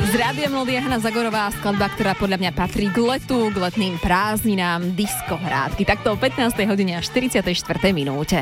Z Rádia Melódia Hana Zagorová, skladba, ktorá podľa mňa patrí k letu, k letným prázdninám, diskohrádky. Takto o 15. hodine a 44. minúte.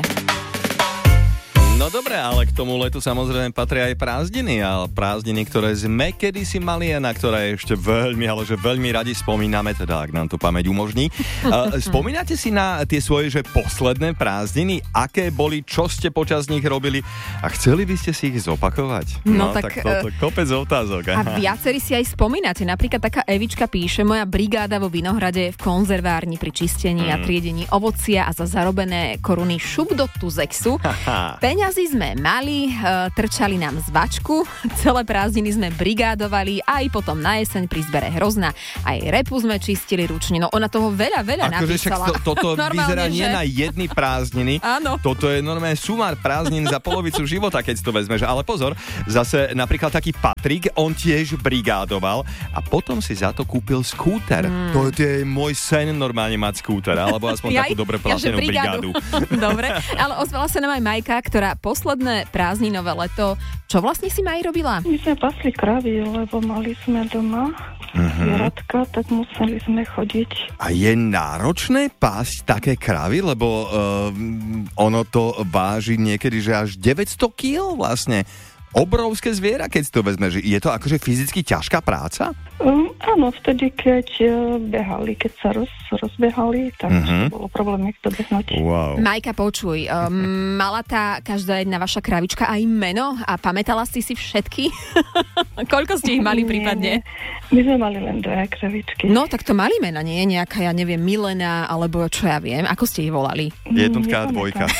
No dobré, ale k tomu letu samozrejme patria aj prázdniny a prázdniny, ktoré sme kedysi mali a na ktoré ešte veľmi, ale že veľmi radi spomíname, teda ak nám to pamäť umožní. Spomínate si na tie svoje, že posledné prázdniny? Aké boli, čo ste počas nich robili a chceli by ste si ich zopakovať? No tak toto kopec otázok. A viacerí si aj spomínate. Napríklad taká Evička píše: moja brigáda vo Vinohrade v konzervárni pri čistení a triedení ovocia a za zarobené koruny šup do tuzexu. Peňazí sme mali, trčali nám z vačku, celé prázdniny sme brigádovali, aj potom na jeseň pri zbere hrozna, aj repu sme čistili ručne. No ona toho veľa napísala. Akože toto vyzerá nie na jedny prázdniny. Áno. Toto je normálne sumár prázdnin za polovicu života, keď si to vezmeš. Ale pozor, zase napríklad taký Patrik, on tiež brigádoval a potom si za to kúpil skúter. To je môj sen normálne mať skúter, alebo aspoň takú dobre platenú brigádu. Dobre, ale ozvala sa nám aj Majka, ktorá posledné prázdninové leto, čo vlastne si Maj robila? My sme pasli kravy, lebo mali sme doma zvieratka, tak museli sme chodiť. A je náročné pásť také kravy, lebo ono to váži niekedy, že až 900 kg vlastne. Obrovské zviera, keď si to vezmeš. Je to akože fyzicky ťažká práca? Áno, vtedy, keď behali, keď sa rozbehali, tak bolo problém ich to behnúť. Wow. Majka, počuj, mala tá každá jedna vaša kravička aj meno a pamätala si všetky? Koľko ste ich mali prípadne? My sme mali len 2 kravičky. No, tak to mali mena, nie? Nejaká, ja neviem, Milena, alebo čo ja viem. Ako ste ich volali? Jednotka a dvojka.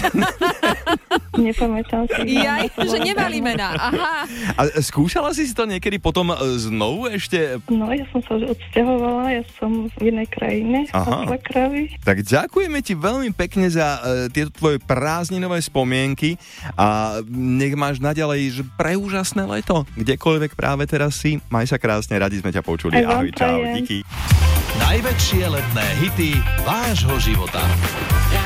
Nepamätám si. Jaj, že nemali mená, aha. A skúšala si to niekedy potom znovu ešte? No, ja som sa už odsťahovala, ja som v inej krajine, pasla kravy. Tak ďakujeme ti veľmi pekne za tieto tvoje prázdninové spomienky a nech máš naďalej preúžasné leto, kdekoľvek práve teraz si. Maj sa krásne, radi sme ťa počuli. Ahoj, čau, díky. Najväčšie letné hity vášho života.